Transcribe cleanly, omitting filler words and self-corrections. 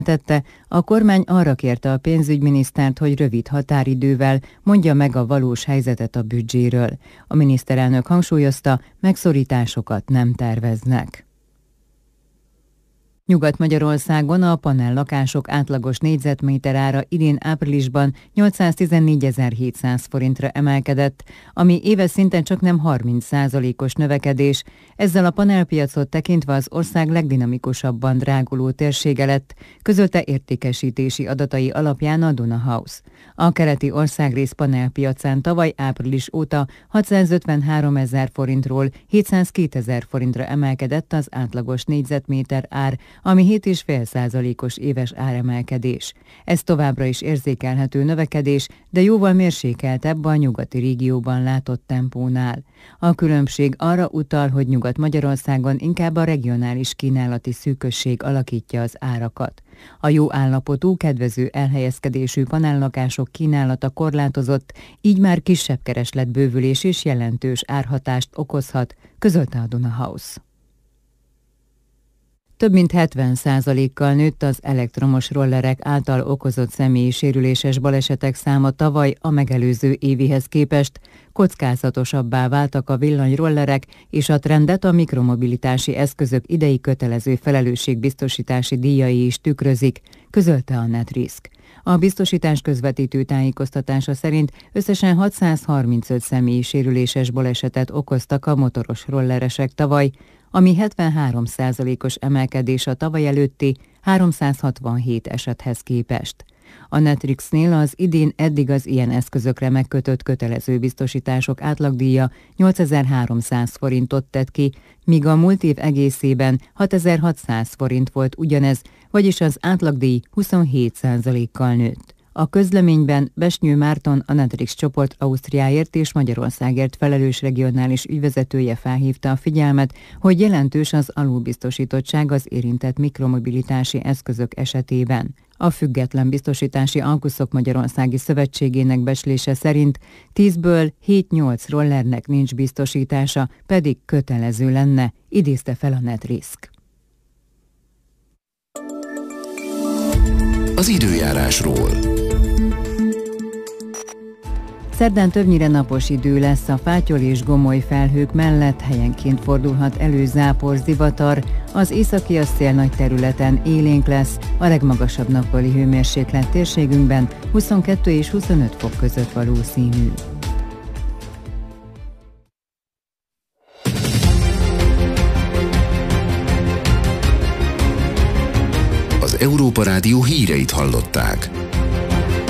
tette, a kormány arra kérte a pénzügyminisztert, hogy rövid határidővel mondja meg a valós helyzetet a büdzséről. A miniszterelnök hangsúlyozta, megszorításokat nem terveznek. Nyugat-Magyarországon a panellakások átlagos négyzetméter ára idén áprilisban 814.700 forintra emelkedett, ami éves szinten csaknem 30%-os növekedés. Ezzel a panelpiacot tekintve az ország legdinamikusabban dráguló térsége lett, közölte értékesítési adatai alapján a Duna House. A keleti országrész panelpiacán tavaly április óta 653.000 forintról 702.000 forintra emelkedett az átlagos négyzetméter ár, ami 7,5%-os éves áremelkedés. Ez továbbra is érzékelhető növekedés, de jóval mérsékeltebb a nyugati régióban látott tempónál. A különbség arra utal, hogy Nyugat-Magyarországon inkább a regionális kínálati szűkösség alakítja az árakat. A jó állapotú, kedvező elhelyezkedésű panellakások kínálata korlátozott, így már kisebb keresletbővülés is jelentős árhatást okozhat, közölte a Duna House. Több mint 70%-kal nőtt az elektromos rollerek által okozott személyi sérüléses balesetek száma tavaly a megelőző évihez képest, kockázatosabbá váltak a villanyrollerek, és a trendet a mikromobilitási eszközök idei kötelező felelősségbiztosítási díjai is tükrözik, közölte a NetRisk. A biztosítás közvetítő tájékoztatása szerint összesen 635 személyi sérüléses balesetet okoztak a motoros rolleresek tavaly, ami 73%-os emelkedés a tavaly előtti 367 esethez képest. A NetRisknél az idén eddig az ilyen eszközökre megkötött kötelező biztosítások átlagdíja 8300 forintot tett ki, míg a múlt év egészében 6600 forint volt ugyanez, vagyis az átlagdíj 27%-kal nőtt. A közleményben Besnyő Márton, a NetRisk csoport Ausztriáért és Magyarországért felelős regionális ügyvezetője felhívta a figyelmet, hogy jelentős az alulbiztosítottság az érintett mikromobilitási eszközök esetében. A Független Biztosítási Alkuszok Magyarországi Szövetségének becslése szerint 10-ből 7-8 rollernek nincs biztosítása, pedig kötelező lenne, idézte fel a NetRisk. Az időjárásról. Szerdán többnyire napos idő lesz, a fátyol és gomoly felhők mellett helyenként fordulhat elő zápor, zivatar, az északi szél nagy területen élénk lesz, a legmagasabb nappali hőmérséklet térségünkben 22 és 25 fok között valószínű. Az Európa Rádió híreit hallották.